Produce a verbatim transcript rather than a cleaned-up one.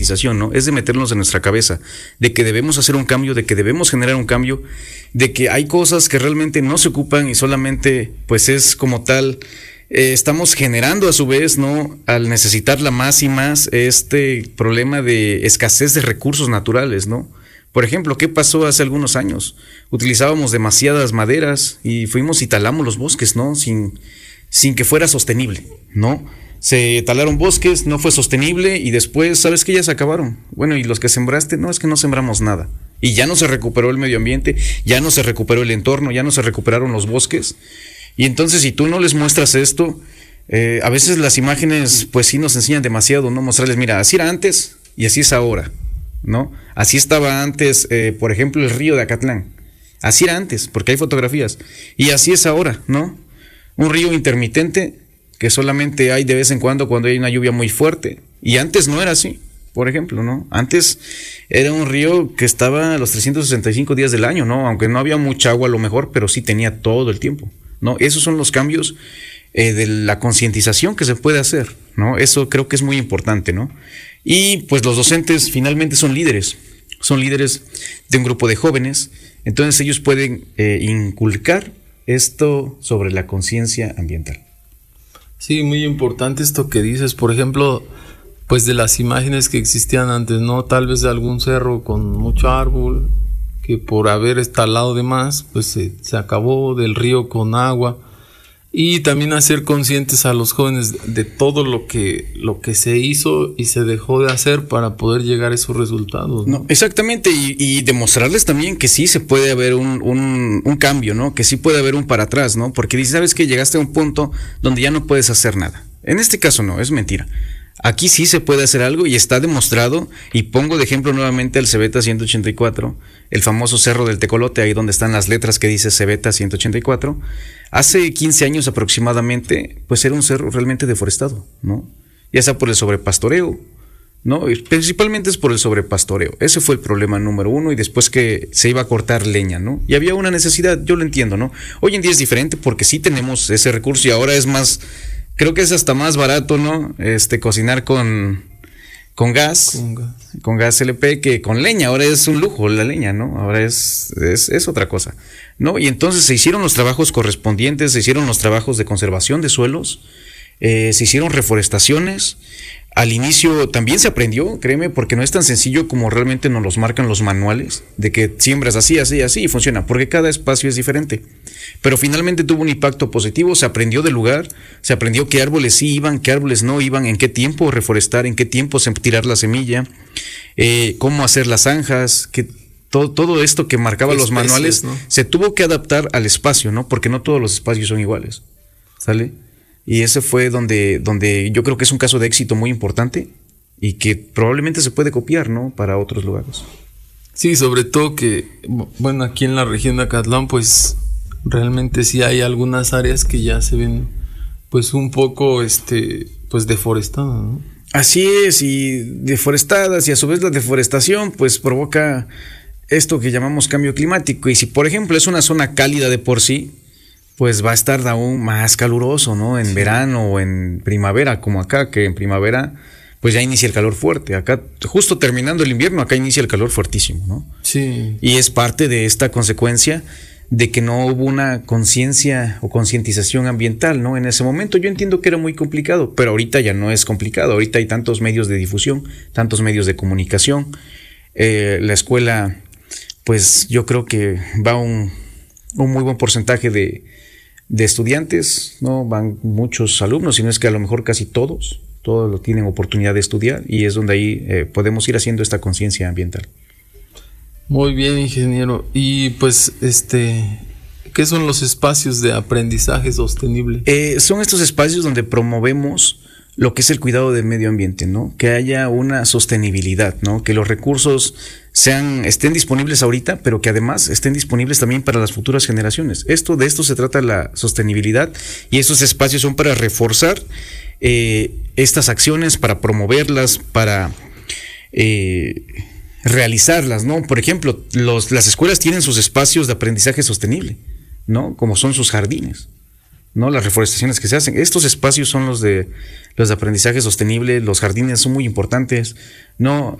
concientización, ¿no? Es de meternos en nuestra cabeza, de que debemos hacer un cambio, de que debemos generar un cambio, de que hay cosas que realmente no se ocupan y solamente, pues es como tal, eh, estamos generando a su vez, ¿no? Al necesitarla más y más, este problema de escasez de recursos naturales, ¿no? Por ejemplo, ¿qué pasó hace algunos años? Utilizábamos demasiadas maderas y fuimos y talamos los bosques, ¿no? Sin, sin que fuera sostenible, ¿no? Se talaron bosques, no fue sostenible y después, ¿sabes qué? Ya se acabaron. Bueno, y los que sembraste, no, es que no sembramos nada. Y ya no se recuperó el medio ambiente, ya no se recuperó el entorno, ya no se recuperaron los bosques. Y entonces, si tú no les muestras esto, eh, a veces las imágenes, pues sí nos enseñan demasiado, ¿no? Mostrarles, mira, así era antes y así es ahora, ¿no? Así estaba antes, eh, por ejemplo, el río de Acatlán. Así era antes, porque hay fotografías. Y así es ahora, ¿no? Un río intermitente que solamente hay de vez en cuando cuando hay una lluvia muy fuerte. Y antes no era así, por ejemplo, ¿no? Antes era un río que estaba a los trescientos sesenta y cinco días del año, ¿no? Aunque no había mucha agua a lo mejor, pero sí tenía todo el tiempo, ¿no? Esos son los cambios eh, de la concientización que se puede hacer, ¿no? Eso creo que es muy importante, ¿no? Y pues los docentes finalmente son líderes, son líderes de un grupo de jóvenes, entonces ellos pueden eh, inculcar esto sobre la conciencia ambiental. Sí, muy importante esto que dices, por ejemplo, pues de las imágenes que existían antes, ¿no? Tal vez de algún cerro con mucho árbol, que por haber estalado de más, pues se, se acabó, del río con agua. Y también hacer conscientes a los jóvenes de todo lo que, lo que se hizo y se dejó de hacer para poder llegar a esos resultados, ¿no? No, exactamente, y, y demostrarles también que sí se puede haber un, un, un cambio, ¿no? Que sí puede haber un para atrás, ¿no? Porque dices, sabes que llegaste a un punto donde ya no puedes hacer nada. En este caso no, es mentira. Aquí sí se puede hacer algo y está demostrado, y pongo de ejemplo nuevamente el Cebeta ciento ochenta y cuatro, el famoso Cerro del Tecolote, ahí donde están las letras que dice Cebeta ciento ochenta y cuatro. Hace quince años aproximadamente, pues era un cerro realmente deforestado, ¿no? Ya sea por el sobrepastoreo, ¿no? Y principalmente es por el sobrepastoreo. Ese fue el problema número uno, y después que se iba a cortar leña, ¿no? Y había una necesidad, yo lo entiendo, ¿no? Hoy en día es diferente porque sí tenemos ese recurso y ahora es más... Creo que es hasta más barato, ¿no? Este, cocinar con, con gas, con gas, con gas L P que con leña. Ahora es un lujo la leña, ¿no? Ahora es, es, es otra cosa, ¿no? Y entonces se hicieron los trabajos correspondientes, se hicieron los trabajos de conservación de suelos, eh, se hicieron reforestaciones. Al inicio también se aprendió, créeme, porque no es tan sencillo como realmente nos los marcan los manuales, de que siembras así, así, así y funciona, porque cada espacio es diferente. Pero finalmente tuvo un impacto positivo, se aprendió del lugar, se aprendió qué árboles sí iban, qué árboles no iban, en qué tiempo reforestar, en qué tiempo tirar la semilla, eh, cómo hacer las zanjas, que todo, todo esto que marcaban los manuales, ¿no? Se tuvo que adaptar al espacio, ¿no? Porque no todos los espacios son iguales, ¿sale? Y ese fue donde, donde yo creo que es un caso de éxito muy importante y que probablemente se puede copiar, ¿no? Para otros lugares. Sí, sobre todo que, bueno, aquí en la región de Acatlán, pues realmente sí hay algunas áreas que ya se ven, pues un poco, este, pues deforestadas, ¿no? Así es, y deforestadas, y a su vez la deforestación, pues provoca esto que llamamos cambio climático. Y si, por ejemplo, es una zona cálida de por sí, pues va a estar aún más caluroso, ¿no? En sí. Verano o en primavera, como acá, que en primavera pues ya inicia el calor fuerte. Acá, justo terminando el invierno, acá inicia el calor fuertísimo, ¿no? Sí. Y es parte de esta consecuencia de que no hubo una conciencia o concientización ambiental, ¿no? En ese momento yo entiendo que era muy complicado, pero ahorita ya no es complicado. Ahorita hay tantos medios de difusión, tantos medios de comunicación. Eh, la escuela, pues yo creo que va un, un muy buen porcentaje de de estudiantes, ¿no? Van muchos alumnos, si no es que a lo mejor casi todos, todos lo tienen oportunidad de estudiar, y es donde ahí eh, podemos ir haciendo esta conciencia ambiental. Muy bien, ingeniero. Y pues, este, ¿qué son los espacios de aprendizaje sostenible? Eh, son estos espacios donde promovemos lo que es el cuidado del medio ambiente, ¿no? Que haya una sostenibilidad, ¿no? Que los recursos sean, estén disponibles ahorita, pero que además estén disponibles también para las futuras generaciones. Esto, de esto se trata la sostenibilidad, y esos espacios son para reforzar eh, estas acciones, para promoverlas, para eh, realizarlas, ¿no? Por ejemplo, los, las escuelas tienen sus espacios de aprendizaje sostenible, ¿no? Como son sus jardines, ¿no? Las reforestaciones que se hacen. Estos espacios son los de los de aprendizaje sostenible. Los jardines son muy importantes, ¿no?